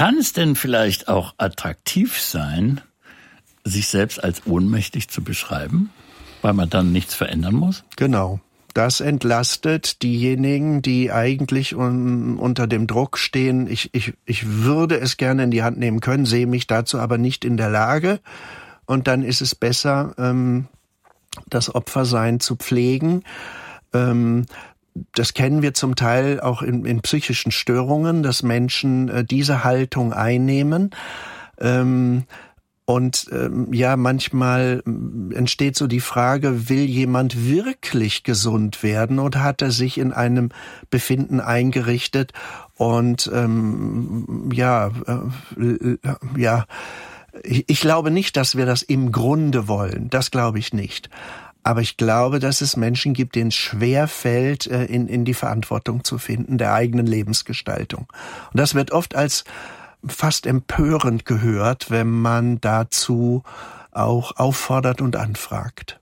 Kann es denn vielleicht auch attraktiv sein, sich selbst als ohnmächtig zu beschreiben, weil man dann nichts verändern muss? Genau. Das entlastet diejenigen, die eigentlich unter dem Druck stehen. Ich würde es gerne in die Hand nehmen können, sehe mich dazu aber nicht in der Lage. Und dann ist es besser, das Opfersein zu pflegen. Das kennen wir zum Teil auch in psychischen Störungen, dass Menschen diese Haltung einnehmen. Manchmal entsteht so die Frage, will jemand wirklich gesund werden oder hat er sich in einem Befinden eingerichtet und ich glaube nicht, dass wir das im Grunde wollen. Das glaube ich nicht. Aber ich glaube, dass es Menschen gibt, denen es schwer fällt, in die Verantwortung zu finden, der eigenen Lebensgestaltung. Und das wird oft als fast empörend gehört, wenn man dazu auch auffordert und anfragt.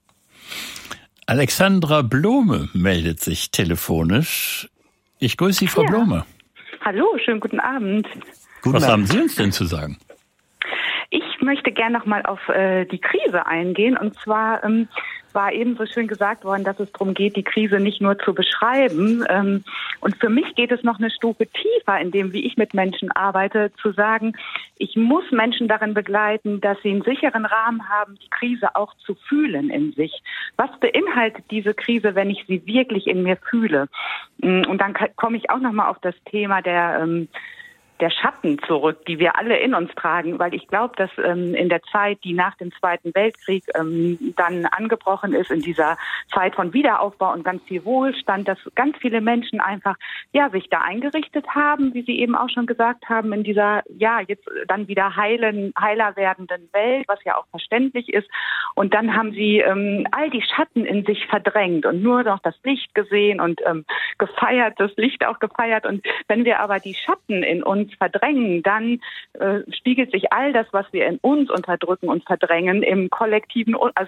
Alexandra Blome meldet sich telefonisch. Ich grüße Sie, Frau Blome. Hallo, schönen guten Abend. Was haben Sie uns denn zu sagen? Ich möchte gerne noch mal auf die Krise eingehen. Und zwar war eben so schön gesagt worden, dass es darum geht, die Krise nicht nur zu beschreiben. Und für mich geht es noch eine Stufe tiefer, in dem, wie ich mit Menschen arbeite, zu sagen, ich muss Menschen darin begleiten, dass sie einen sicheren Rahmen haben, die Krise auch zu fühlen in sich. Was beinhaltet diese Krise, wenn ich sie wirklich in mir fühle? Und dann komme ich auch noch mal auf das Thema der Schatten zurück, die wir alle in uns tragen, weil ich glaube, dass in der Zeit, die nach dem Zweiten Weltkrieg dann angebrochen ist, in dieser Zeit von Wiederaufbau und ganz viel Wohlstand, dass ganz viele Menschen einfach sich da eingerichtet haben, wie Sie eben auch schon gesagt haben, in dieser jetzt dann wieder heiler werdenden Welt, was ja auch verständlich ist. Und dann haben sie all die Schatten in sich verdrängt und nur noch das Licht gesehen und gefeiert, das Licht auch gefeiert. Und wenn wir aber die Schatten in uns verdrängen, dann spiegelt sich all das, was wir in uns unterdrücken und verdrängen, im Kollektiv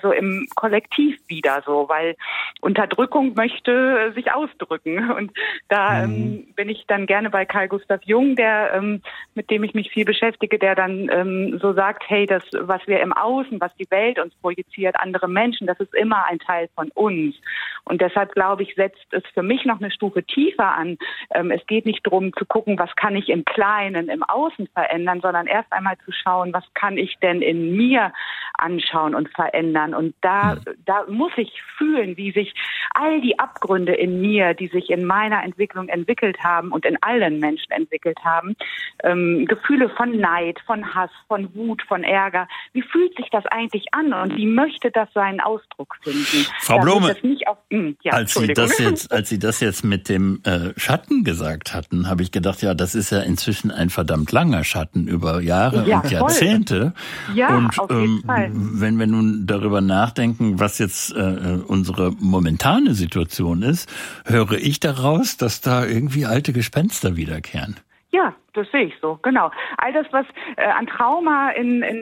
wieder so, weil Unterdrückung möchte sich ausdrücken. Und da bin ich dann gerne bei Carl Gustav Jung, der mit dem ich mich viel beschäftige, der dann so sagt, hey, das, was wir im Außen, was die Welt uns projiziert, andere Menschen, das ist immer ein Teil von uns. Und deshalb, glaube ich, setzt es für mich noch eine Stufe tiefer an. Es geht nicht darum zu gucken, was kann ich im Kleinen, im Außen verändern, sondern erst einmal zu schauen, was kann ich denn in mir anschauen und verändern. Und da muss ich fühlen, wie sich all die Abgründe in mir, die sich in meiner Entwicklung entwickelt haben und in allen Menschen entwickelt haben, Gefühle von Neid, von Hass, von Wut, von Ärger, wie fühlt sich das eigentlich an und wie möchte das seinen Ausdruck finden? Frau Blome, als Sie das jetzt mit dem Schatten gesagt hatten, habe ich gedacht, ja, das ist ja inzwischen ein verdammt langer Schatten über Jahre und Jahrzehnte. Ja, und auf jeden Fall. Wenn wir nun darüber nachdenken, was jetzt unsere momentane Situation ist, höre ich daraus, dass da irgendwie alte Gespenster wiederkehren. Ja, das sehe ich so, genau. All das, was an Trauma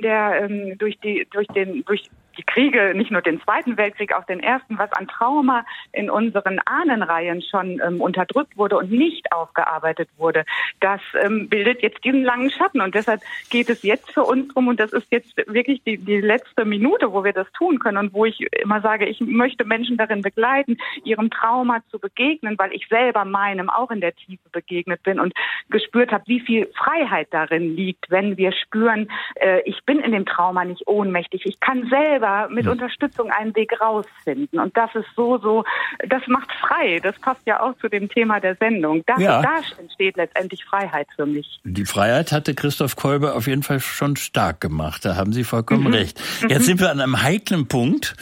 durch die Kriege, nicht nur den Zweiten Weltkrieg, auch den Ersten, was an Trauma in unseren Ahnenreihen schon unterdrückt wurde und nicht aufgearbeitet wurde, das bildet jetzt diesen langen Schatten. Und deshalb geht es jetzt für uns drum, und das ist jetzt wirklich die letzte Minute, wo wir das tun können und wo ich immer sage, ich möchte Menschen darin begleiten, ihrem Trauma zu begegnen, weil ich selber meinem auch in der Tiefe begegnet bin und gespürt habe, wie viel Freiheit darin liegt, wenn wir spüren, ich bin in dem Trauma nicht ohnmächtig, ich kann selber mit Unterstützung einen Weg rausfinden. Und das ist das macht frei. Das passt ja auch zu dem Thema der Sendung. Da entsteht letztendlich Freiheit für mich. Die Freiheit hatte Christoph Kolbe auf jeden Fall schon stark gemacht. Da haben Sie vollkommen recht. Jetzt sind wir an einem heiklen Punkt.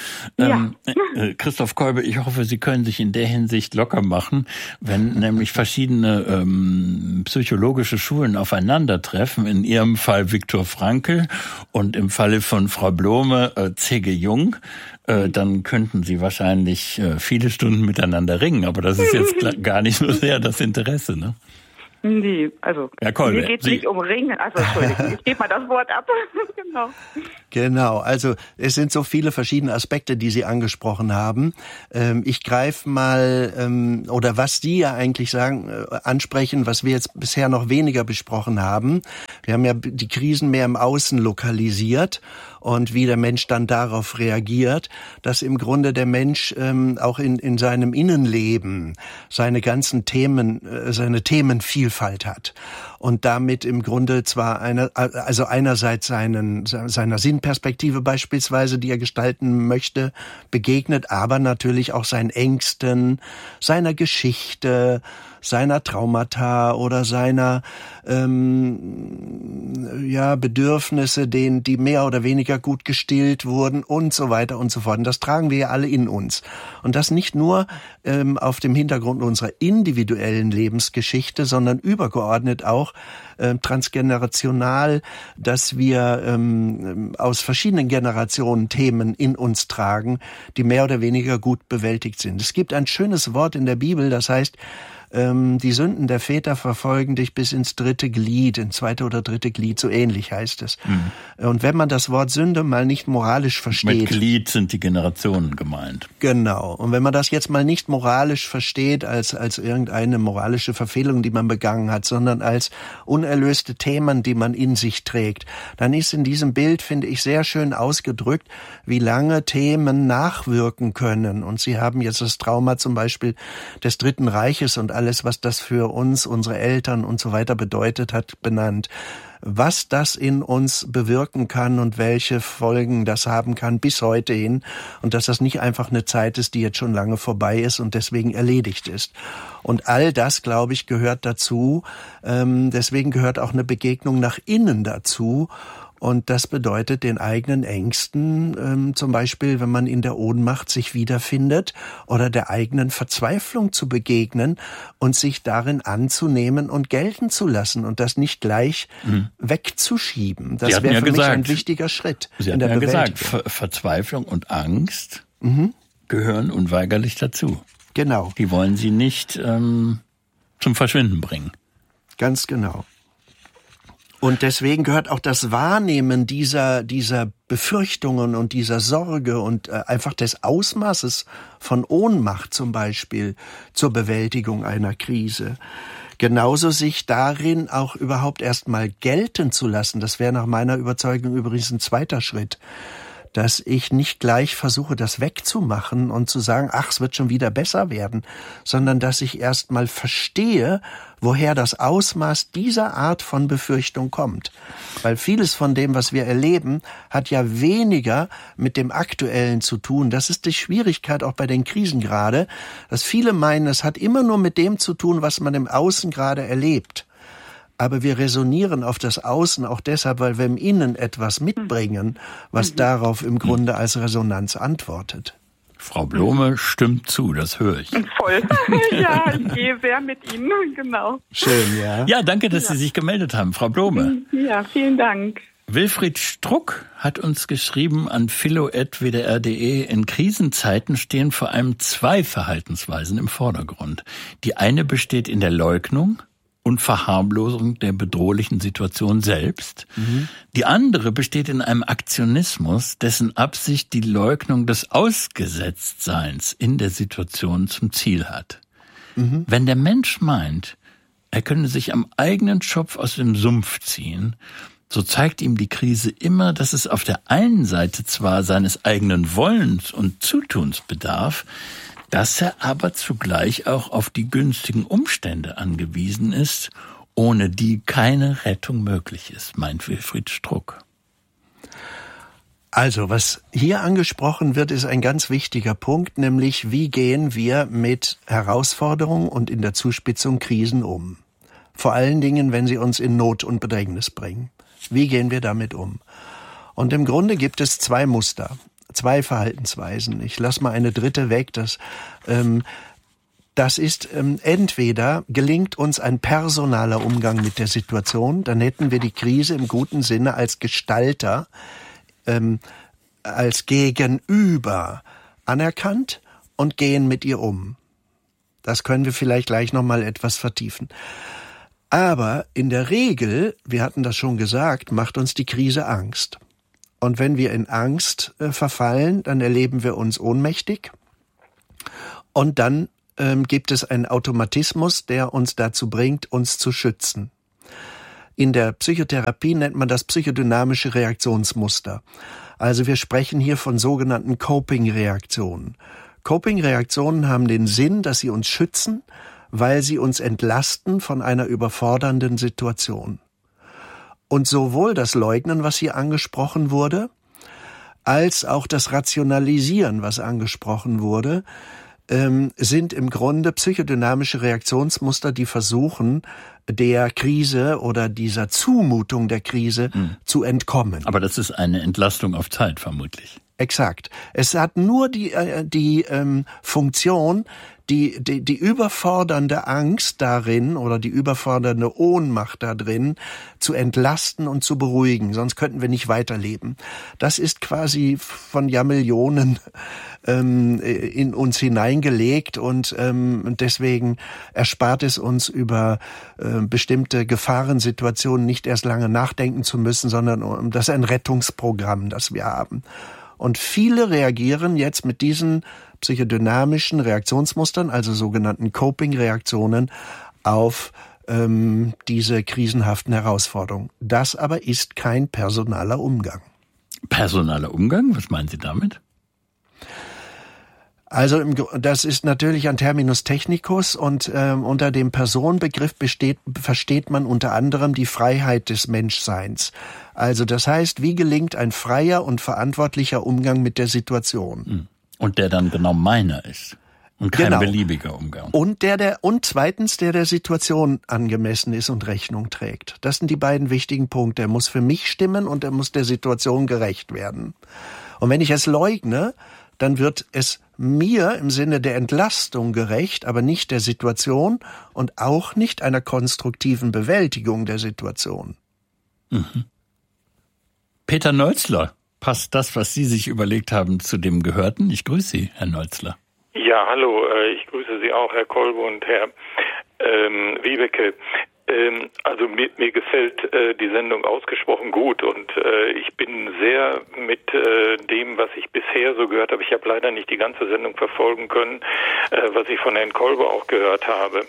Christoph Kolbe, ich hoffe, Sie können sich in der Hinsicht locker machen, wenn nämlich verschiedene psychologische Schulen aufeinandertreffen. In Ihrem Fall Viktor Frankl und im Falle von Frau Blome C.G. Jung, dann könnten Sie wahrscheinlich viele Stunden miteinander ringen, aber das ist jetzt gar nicht so sehr das Interesse, ne? Nee, also Herr Kolbe, mir geht es nicht um Ringen. Also Entschuldigung, ich gebe mal das Wort ab. Genau, also es sind so viele verschiedene Aspekte, die Sie angesprochen haben. Ich greife mal, oder was Sie ja eigentlich ansprechen, was wir jetzt bisher noch weniger besprochen haben, Wir haben ja die Krisen mehr im Außen lokalisiert und wie der Mensch dann darauf reagiert, dass im Grunde der Mensch auch in seinem Innenleben seine ganzen Themen, seine Themenvielfalt hat und damit im Grunde zwar einerseits seiner Sinnperspektive beispielsweise, die er gestalten möchte, begegnet, aber natürlich auch seinen Ängsten, seiner Geschichte, seiner Traumata oder seiner Bedürfnisse, die mehr oder weniger gut gestillt wurden und so weiter und so fort. Und das tragen wir ja alle in uns. Und das nicht nur auf dem Hintergrund unserer individuellen Lebensgeschichte, sondern übergeordnet auch transgenerational, dass wir aus verschiedenen Generationen Themen in uns tragen, die mehr oder weniger gut bewältigt sind. Es gibt ein schönes Wort in der Bibel, das heißt, die Sünden der Väter verfolgen dich bis ins dritte Glied, ins zweite oder dritte Glied, so ähnlich heißt es. Mhm. Und wenn man das Wort Sünde mal nicht moralisch versteht... Mit Glied sind die Generationen gemeint. Genau. Und wenn man das jetzt mal nicht moralisch versteht, als irgendeine moralische Verfehlung, die man begangen hat, sondern als unerlöste Themen, die man in sich trägt, dann ist in diesem Bild, finde ich, sehr schön ausgedrückt, wie lange Themen nachwirken können. Und Sie haben jetzt das Trauma zum Beispiel des Dritten Reiches und alles, was das für uns, unsere Eltern und so weiter bedeutet hat, benannt. Was das in uns bewirken kann und welche Folgen das haben kann bis heute hin und dass das nicht einfach eine Zeit ist, die jetzt schon lange vorbei ist und deswegen erledigt ist. Und all das, glaube ich, gehört dazu. Deswegen gehört auch eine Begegnung nach innen dazu. Und das bedeutet den eigenen Ängsten, zum Beispiel, wenn man in der Ohnmacht sich wiederfindet oder der eigenen Verzweiflung zu begegnen und sich darin anzunehmen und gelten zu lassen und das nicht gleich wegzuschieben. Das wäre für mich ein wichtiger Schritt. Sie hatten ja gesagt, Verzweiflung und Angst gehören unweigerlich dazu. Genau. Die wollen Sie nicht zum Verschwinden bringen. Ganz genau. Und deswegen gehört auch das Wahrnehmen dieser Befürchtungen und dieser Sorge und einfach des Ausmaßes von Ohnmacht zum Beispiel zur Bewältigung einer Krise. Genauso sich darin auch überhaupt erstmal gelten zu lassen. Das wäre nach meiner Überzeugung übrigens ein zweiter Schritt. Dass ich nicht gleich versuche, das wegzumachen und zu sagen, ach, es wird schon wieder besser werden, sondern dass ich erstmal verstehe, woher das Ausmaß dieser Art von Befürchtung kommt. Weil vieles von dem, was wir erleben, hat ja weniger mit dem Aktuellen zu tun. Das ist die Schwierigkeit auch bei den Krisen gerade, dass viele meinen, es hat immer nur mit dem zu tun, was man im Außen gerade erlebt. Aber wir resonieren auf das Außen auch deshalb, weil wir im Innen etwas mitbringen, was darauf im Grunde als Resonanz antwortet. Frau Blome stimmt zu, das höre ich. Voll. Ja, ich gehe sehr mit Ihnen, genau. Schön, ja. Ja, danke, dass Sie sich gemeldet haben, Frau Blome. Ja, vielen Dank. Wilfried Struck hat uns geschrieben an philo@wdr.de, in Krisenzeiten stehen vor allem zwei Verhaltensweisen im Vordergrund. Die eine besteht in der Leugnung und Verharmlosung der bedrohlichen Situation selbst. Die andere besteht in einem Aktionismus, dessen Absicht die Leugnung des Ausgesetztseins in der Situation zum Ziel hat. Wenn der Mensch meint, er könne sich am eigenen Schopf aus dem Sumpf ziehen, so zeigt ihm die Krise immer, dass es auf der einen Seite zwar seines eigenen Wollens und Zutuns bedarf, dass er aber zugleich auch auf die günstigen Umstände angewiesen ist, ohne die keine Rettung möglich ist, meint Wilfried Struck. Also, was hier angesprochen wird, ist ein ganz wichtiger Punkt, nämlich wie gehen wir mit Herausforderungen und in der Zuspitzung Krisen um? Vor allen Dingen, wenn sie uns in Not und Bedrängnis bringen. Wie gehen wir damit um? Und im Grunde gibt es zwei Muster. Zwei Verhaltensweisen. Ich lasse mal eine dritte weg. Das ist entweder gelingt uns ein personaler Umgang mit der Situation, dann hätten wir die Krise im guten Sinne als Gestalter, als Gegenüber anerkannt und gehen mit ihr um. Das können wir vielleicht gleich nochmal etwas vertiefen. Aber in der Regel, wir hatten das schon gesagt, macht uns die Krise Angst. Und wenn wir in Angst verfallen, dann erleben wir uns ohnmächtig. Und dann gibt es einen Automatismus, der uns dazu bringt, uns zu schützen. In der Psychotherapie nennt man das psychodynamische Reaktionsmuster. Also wir sprechen hier von sogenannten Coping-Reaktionen. Coping-Reaktionen haben den Sinn, dass sie uns schützen, weil sie uns entlasten von einer überfordernden Situation. Und sowohl das Leugnen, was hier angesprochen wurde, als auch das Rationalisieren, was angesprochen wurde, sind im Grunde psychodynamische Reaktionsmuster, die versuchen, der Krise oder dieser Zumutung der Krise zu entkommen. Aber das ist eine Entlastung auf Zeit vermutlich. Exakt. Es hat nur die Funktion, die überfordernde Angst darin oder die überfordernde Ohnmacht da drin zu entlasten und zu beruhigen. Sonst könnten wir nicht weiterleben. Das ist quasi von Jahrmillionen in uns hineingelegt und deswegen erspart es uns über bestimmte Gefahrensituationen nicht erst lange nachdenken zu müssen, sondern das ist ein Rettungsprogramm, das wir haben. Und viele reagieren jetzt mit diesen psychodynamischen Reaktionsmustern, also sogenannten Coping-Reaktionen, auf diese krisenhaften Herausforderungen. Das aber ist kein personaler Umgang. Personaler Umgang? Was meinen Sie damit? Also das ist natürlich ein Terminus technicus und unter dem Personenbegriff versteht man unter anderem die Freiheit des Menschseins. Also das heißt, wie gelingt ein freier und verantwortlicher Umgang mit der Situation? Und der dann genau meiner ist. Und kein beliebiger Umgang. Und und zweitens, der Situation angemessen ist und Rechnung trägt. Das sind die beiden wichtigen Punkte. Er muss für mich stimmen und er muss der Situation gerecht werden. Und wenn ich es leugne, dann wird es mir im Sinne der Entlastung gerecht, aber nicht der Situation und auch nicht einer konstruktiven Bewältigung der Situation. Mhm. Peter Nölzler, passt das, was Sie sich überlegt haben, zu dem Gehörten? Ich grüße Sie, Herr Nölzler. Ja, hallo, ich grüße Sie auch, Herr Kolbe und Herr Wiebeke. Also mir gefällt die Sendung ausgesprochen gut und ich bin sehr mit dem, was ich bisher so gehört habe. Ich habe leider nicht die ganze Sendung verfolgen können, was ich von Herrn Kolbe auch gehört habe.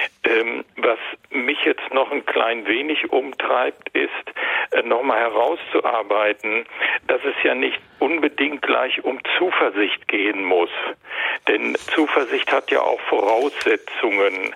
Was mich jetzt noch ein klein wenig umtreibt, ist nochmal herauszuarbeiten, dass es ja nicht unbedingt gleich um Zuversicht gehen muss. Denn Zuversicht hat ja auch Voraussetzungen.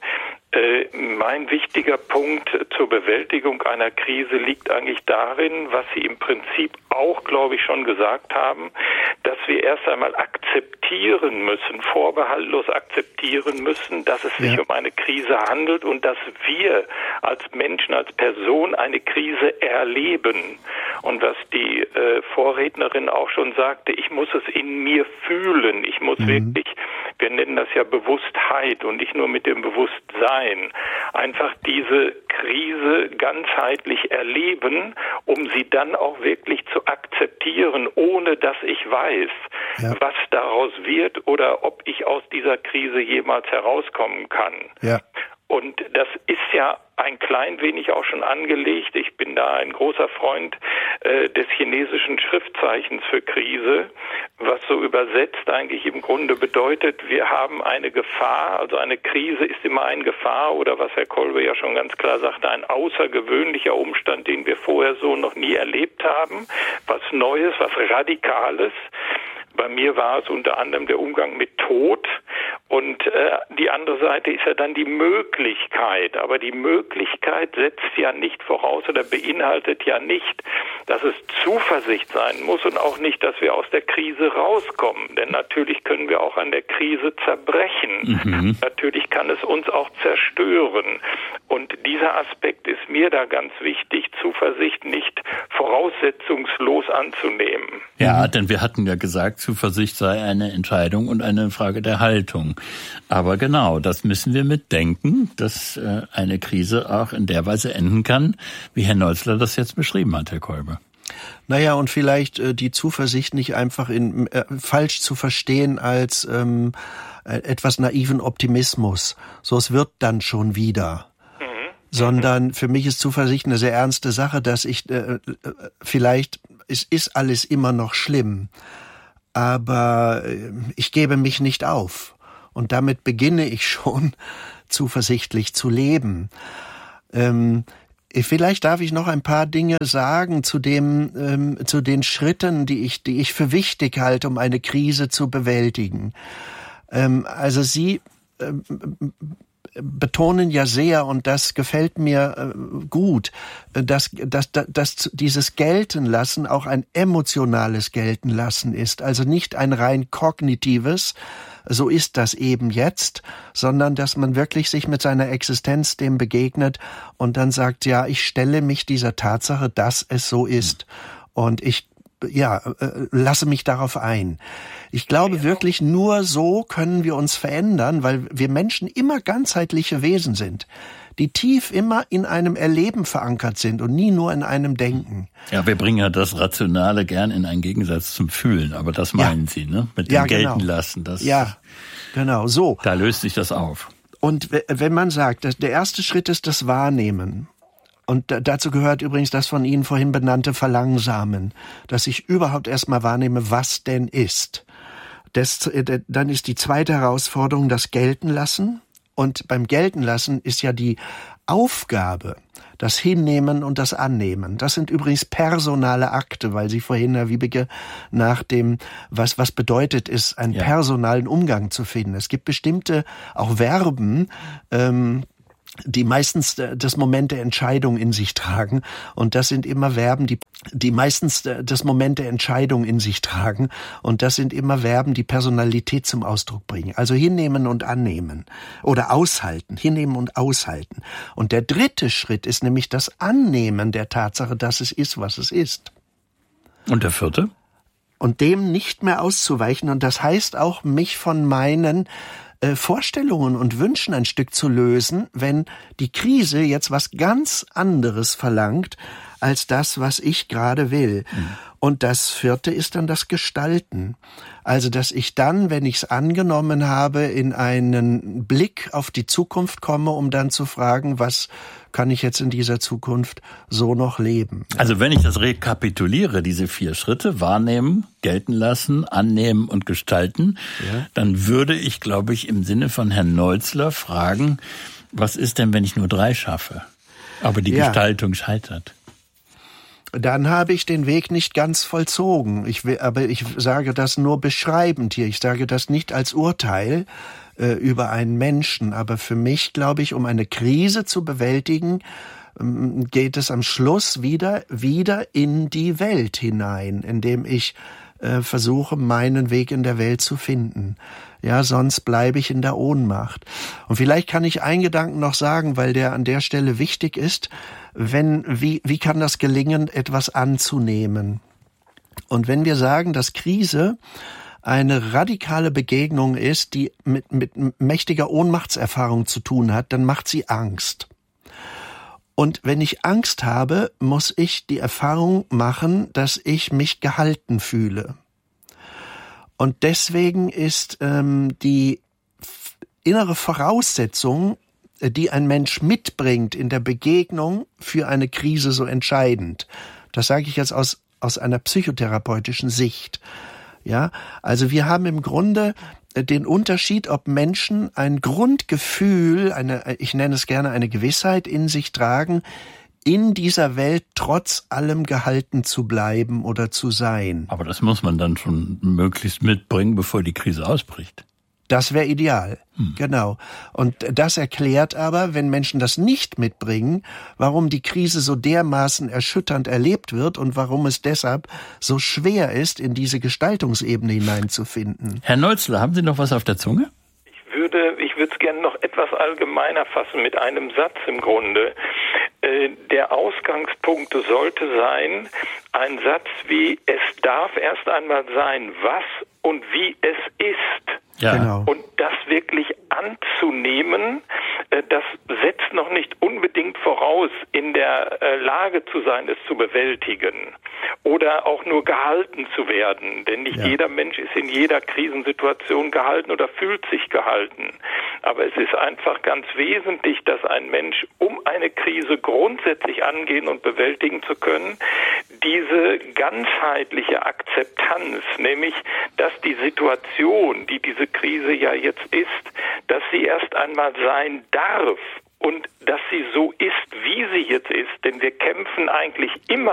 Mein wichtiger Punkt zur Bewältigung einer Krise liegt eigentlich darin, was Sie im Prinzip auch, glaube ich, schon gesagt haben, dass wir erst einmal akzeptieren müssen, vorbehaltlos akzeptieren müssen, dass es sich um eine Krise handelt und dass wir als Menschen, als Person eine Krise erleben. Und was die Vorrednerin auch schon sagte, ich muss es in mir fühlen, ich muss wirklich, wir nennen das ja Bewusstheit und nicht nur mit dem Bewusstsein, einfach diese Krise ganzheitlich erleben, um sie dann auch wirklich zu akzeptieren, ohne dass ich weiß, was daraus wird oder ob ich aus dieser Krise jemals herauskommen kann. Ja. Und das ist ja ein klein wenig auch schon angelegt. Ich bin da ein großer Freund des chinesischen Schriftzeichens für Krise, was so übersetzt eigentlich im Grunde bedeutet, wir haben eine Gefahr, also eine Krise ist immer eine Gefahr oder was Herr Kolbe ja schon ganz klar sagte, ein außergewöhnlicher Umstand, den wir vorher so noch nie erlebt haben, was Neues, was Radikales. Bei mir war es unter anderem der Umgang mit Tod und die andere Seite ist ja dann die Möglichkeit. Aber die Möglichkeit setzt ja nicht voraus oder beinhaltet ja nicht, dass es Zuversicht sein muss und auch nicht, dass wir aus der Krise rauskommen. Denn natürlich können wir auch an der Krise zerbrechen. Natürlich kann es uns auch zerstören. Und dieser Aspekt ist mir da ganz wichtig, Zuversicht nicht voraussetzungslos anzunehmen. Ja, denn wir hatten ja gesagt, Zuversicht sei eine Entscheidung und eine Frage der Haltung. Aber genau, das müssen wir mitdenken, dass eine Krise auch in der Weise enden kann, wie Herr Nölzler das jetzt beschrieben hat, Herr Kolbe. Naja, und vielleicht die Zuversicht nicht einfach falsch zu verstehen als etwas naiven Optimismus. So, es wird dann schon wieder. Sondern für mich ist Zuversicht eine sehr ernste Sache, dass ich vielleicht, es ist alles immer noch schlimm, aber ich gebe mich nicht auf. Und damit beginne ich schon zuversichtlich zu leben. Vielleicht darf ich noch ein paar Dinge sagen zu den Schritten, die ich für wichtig halte, um eine Krise zu bewältigen. Also Sie betonen ja sehr, und das gefällt mir gut, dass dieses Geltenlassen auch ein emotionales Geltenlassen ist. Also nicht ein rein kognitives, so ist das eben jetzt, sondern dass man wirklich sich mit seiner Existenz dem begegnet und dann sagt, ja, ich stelle mich dieser Tatsache, dass es so ist. Und ich lasse mich darauf ein. Ich glaube wirklich, nur so können wir uns verändern, weil wir Menschen immer ganzheitliche Wesen sind, die tief immer in einem Erleben verankert sind und nie nur in einem Denken. Ja, wir bringen ja das Rationale gern in einen Gegensatz zum Fühlen, aber das meinen Sie, ne? Mit dem Geltenlassen. Ja, genau, so. Da löst sich das auf. Und wenn man sagt, der erste Schritt ist das Wahrnehmen. Und dazu gehört übrigens das von Ihnen vorhin benannte Verlangsamen, dass ich überhaupt erstmal wahrnehme, was denn ist. Dann ist die zweite Herausforderung das Geltenlassen. Und beim Geltenlassen ist ja die Aufgabe, das Hinnehmen und das Annehmen. Das sind übrigens personale Akte, weil Sie vorhin, Herr Wiebeke, nach dem, was bedeutet es, einen personalen Umgang zu finden. Es gibt bestimmte auch Verben, die meistens das Moment der Entscheidung in sich tragen. Und das sind immer Verben, die meistens das Moment der Entscheidung in sich tragen. Und das sind immer Verben, die Personalität zum Ausdruck bringen. Also hinnehmen und annehmen. Oder aushalten. Hinnehmen und aushalten. Und der dritte Schritt ist nämlich das Annehmen der Tatsache, dass es ist, was es ist. Und der vierte? Und dem nicht mehr auszuweichen. Und das heißt auch, mich von meinen Vorstellungen und Wünschen ein Stück zu lösen, wenn die Krise jetzt was ganz anderes verlangt als das, was ich gerade will. Und das vierte ist dann das Gestalten. Also, dass ich dann, wenn ich es angenommen habe, in einen Blick auf die Zukunft komme, um dann zu fragen, was kann ich jetzt in dieser Zukunft so noch leben? Also wenn ich das rekapituliere, diese 4 Schritte, wahrnehmen, gelten lassen, annehmen und gestalten, dann würde ich, glaube ich, im Sinne von Herrn Neuzler fragen, was ist denn, wenn ich nur 3 schaffe, aber die Gestaltung scheitert? Dann habe ich den Weg nicht ganz vollzogen. Aber ich sage das nur beschreibend hier. Ich sage das nicht als Urteil über einen Menschen. Aber für mich, glaube ich, um eine Krise zu bewältigen, geht es am Schluss wieder in die Welt hinein, indem ich versuche, meinen Weg in der Welt zu finden. Ja, sonst bleibe ich in der Ohnmacht. Und vielleicht kann ich einen Gedanken noch sagen, weil der an der Stelle wichtig ist. Wie kann das gelingen, etwas anzunehmen? Und wenn wir sagen, dass Krise eine radikale Begegnung ist, die mit mächtiger Ohnmachtserfahrung zu tun hat, dann macht sie Angst. Und wenn ich Angst habe, muss ich die Erfahrung machen, dass ich mich gehalten fühle. Und deswegen ist die innere Voraussetzung, die ein Mensch mitbringt in der Begegnung für eine Krise, so entscheidend. Das sage ich jetzt aus einer psychotherapeutischen Sicht. Ja, also wir haben im Grunde den Unterschied, ob Menschen ein Grundgefühl, ich nenne es gerne eine Gewissheit in sich tragen, in dieser Welt trotz allem gehalten zu bleiben oder zu sein. Aber das muss man dann schon möglichst mitbringen, bevor die Krise ausbricht. Das wäre ideal, genau. Und das erklärt aber, wenn Menschen das nicht mitbringen, warum die Krise so dermaßen erschütternd erlebt wird und warum es deshalb so schwer ist, in diese Gestaltungsebene hineinzufinden. Herr Neuzler, haben Sie noch was auf der Zunge? Ich würde es gerne noch etwas allgemeiner fassen mit einem Satz im Grunde. Der Ausgangspunkt sollte sein, ein Satz wie, es darf erst einmal sein, was und wie es ist. Ja. Genau. Und das wirklich anzunehmen, das setzt noch nicht unbedingt voraus, in der Lage zu sein, es zu bewältigen oder auch nur gehalten zu werden. Denn nicht jeder Mensch ist in jeder Krisensituation gehalten oder fühlt sich gehalten. Aber es ist einfach ganz wesentlich, dass ein Mensch, um eine Krise grundsätzlich angehen und bewältigen zu können, diese ganzheitliche Akzeptanz, nämlich, dass die Situation, die diese Krise ja jetzt ist, dass sie erst einmal sein darf und dass sie so ist, wie sie jetzt ist, denn wir kämpfen eigentlich immer